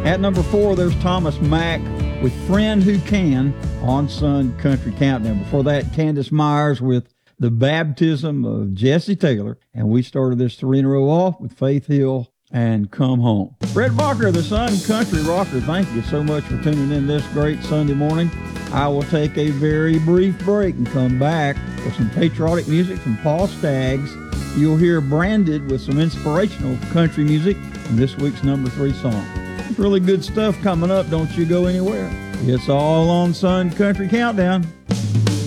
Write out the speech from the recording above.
At number 4, there's Thomas Mack with Friend Who Can on Sun Country Countdown. Before that, Candace Myers with The Baptism of Jesse Taylor. And we started this 3 in a row off with Faith Hill and Come Home. Brett Barker, the Sun Country Rocker, thank you so much for tuning in this great Sunday morning. I will take a very brief break and come back with some patriotic music from Paul Staggs. You'll hear Branded with some inspirational country music from this week's number 3 song. Really good stuff coming up. Don't you go anywhere. It's all on Sun Country Countdown.